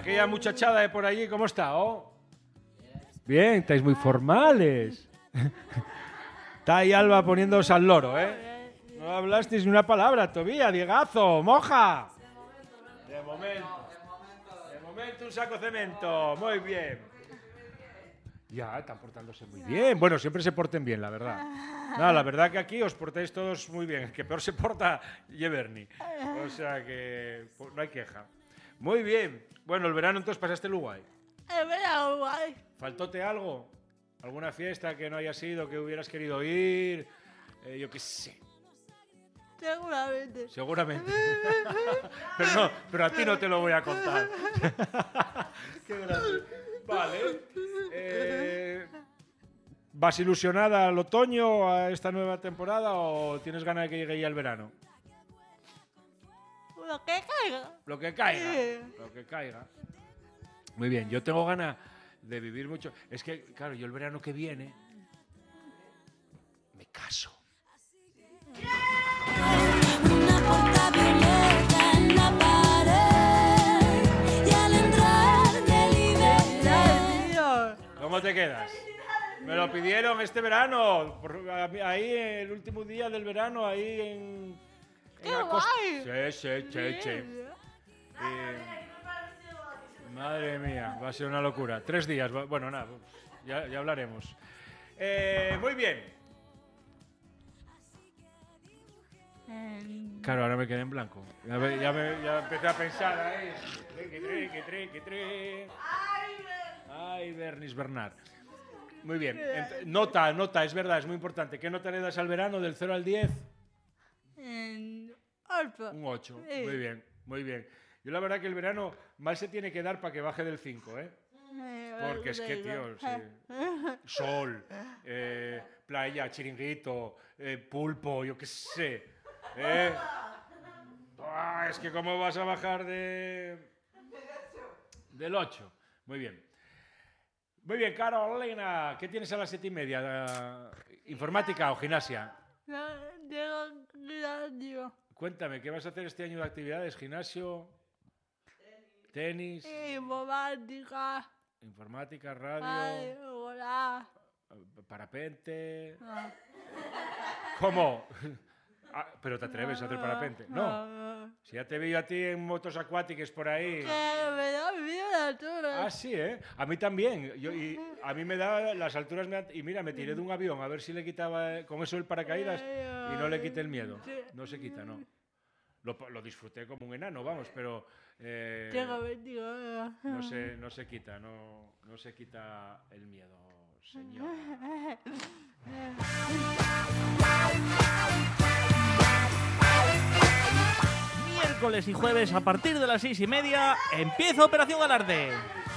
Aquella muchachada de por allí, ¿cómo está? Oh? Bien, estáis muy formales. Está ahí Alba poniéndoos al loro, ¿eh? No hablasteis ni una palabra todavía, Diegazo, moja. De momento un saco de cemento, muy bien. Ya, están portándose muy bien. Bueno, siempre se porten bien, la verdad. No, la verdad que aquí os portáis todos muy bien. El que peor se porta, Bernie. O sea que no hay queja. Muy bien. Bueno, el verano entonces pasaste el guay. El verano guay. ¿Faltóte algo? ¿Alguna fiesta que no hayas ido, que hubieras querido ir? Yo qué sé. Seguramente. Pero no, pero a ti no te lo voy a contar. Qué grande. Vale. ¿Vas ilusionada al otoño, a esta nueva temporada, o tienes ganas de que llegue ya el verano? Lo que caiga. Lo que caiga. Lo que caiga. Muy bien, yo tengo ganas de vivir mucho. Es que, claro, yo el verano que viene me caso. Una porta violeta en la pared y al entrar me liberé. ¿Cómo te quedas? Me lo pidieron este verano, ahí el último día del verano, ahí en la costa. Sí. Madre mía, va a ser una locura. 3 días, bueno, nada, ya hablaremos. Muy bien. Claro, ahora me quedé en blanco. Ya empecé a pensar ahí. Que tres. Ay, Bernis Bernard. Muy bien. Nota, es verdad, es muy importante. ¿Qué nota le das al verano del 0 al 10? 8. Un 8. Muy bien. Yo la verdad que el verano mal se tiene que dar para que baje del 5, ¿eh? Porque es que, tío, sí. Sol, playa, chiringuito, pulpo, yo qué sé. Es que cómo vas a bajar del 8. Muy bien, Carolina, ¿qué tienes a las 7:30? ¿Informática o gimnasia? Cuéntame, ¿qué vas a hacer este año de actividades? ¿Gimnasio? ¿Tenis? Informática, radio. ¿Parapente? ¿Cómo? ¿Pero te atreves a hacer parapente? No. Si ya te veo a ti en motos acuáticas por ahí. Me da miedo la altura. Ah, sí, ¿eh? A mí también. A mí me da las alturas. Y mira, me tiré de un avión a ver si le quitaba con eso el paracaídas y no le quité el miedo. No se quita, no. Lo disfruté como un enano, vamos, pero no se quita, no se quita el miedo, señor. Miércoles y jueves a partir de las 6:30 empieza Operación Alarde.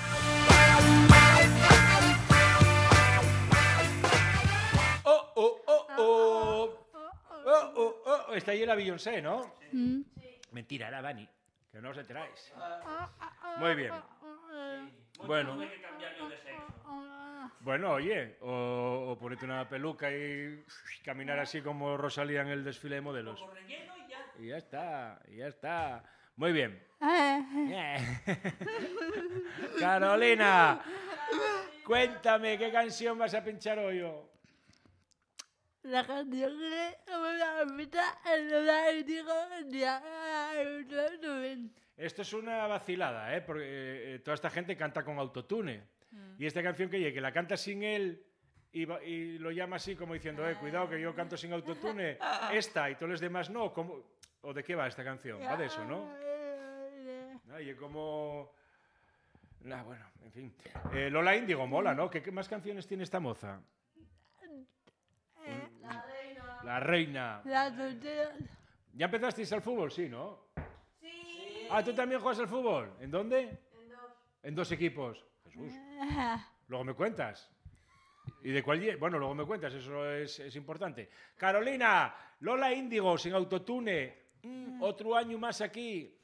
Está ahí la Beyoncé, ¿no? Mentira, era Dani, que no os enteráis. Muy bien. Bueno, oye, o ponerte una peluca y caminar así como Rosalía en el desfile de modelos. Y ya está. Muy bien. Carolina, cuéntame, ¿qué canción vas a pinchar hoy? La canción que Esto es una vacilada, porque toda esta gente canta con autotune. Y esta canción que la canta sin él y lo llama así como diciendo, cuidado que yo canto sin autotune, esta y todos los demás no. ¿O de qué va esta canción? Va de eso, ¿no? Y como... bueno, en fin. Lola Índigo mola, ¿no? ¿Qué más canciones tiene esta moza? La reina. ¿Ya empezasteis al fútbol? Sí, ¿no? Sí. ¿Tú también juegas al fútbol? ¿En dónde? En 2 equipos. Jesús. Luego me cuentas. ¿Y de cuál? Bueno, luego me cuentas, eso es importante. Carolina, Lola Índigo sin autotune. Otro año más aquí.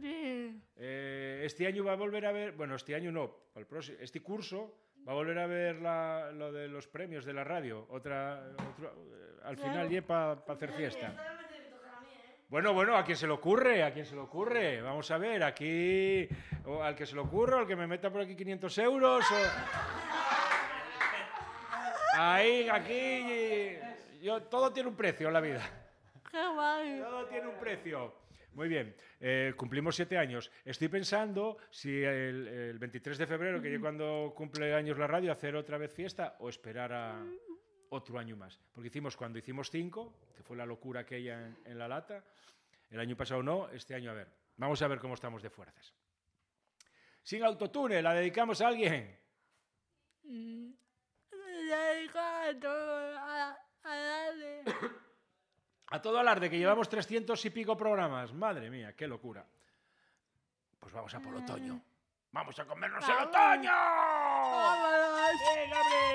Este año va a volver a ver... Bueno, este año no. Este curso va a volver a ver lo de los premios de la radio. Al final ya para hacer fiesta. Bueno, ¿a quién se le ocurre? Vamos a ver, aquí O al que se le ocurra, al que me meta por aquí 500 euros. Ahí, aquí. Todo tiene un precio en la vida. Qué guay. Todo tiene un precio. Muy bien. Cumplimos 7 años. Estoy pensando si el 23 de febrero, que es cuando cumple años la radio, hacer otra vez fiesta o esperar a otro año más. Porque cuando hicimos 5, que fue la locura aquella en La Lata, el año pasado no, este año a ver. Vamos a ver cómo estamos de fuerzas. Sin autotune, ¿la dedicamos a alguien? Le dedico a todo, a darle. A todo alarde, que llevamos 300 y pico programas. Madre mía, qué locura. Pues vamos a por otoño. ¡Vamos a comernos el otoño! ¡Vámonos! ¡Venga, hombre!